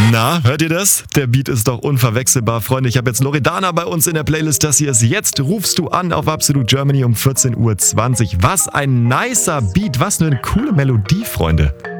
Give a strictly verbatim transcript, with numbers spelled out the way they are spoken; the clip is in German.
Na, hört ihr das? Der Beat ist doch unverwechselbar, Freunde. Ich habe jetzt Loredana bei uns in der Playlist. Das hier ist Jetzt rufst du an auf Absolut Germany um vierzehn Uhr zwanzig. Was ein nicer Beat, was eine coole Melodie, Freunde.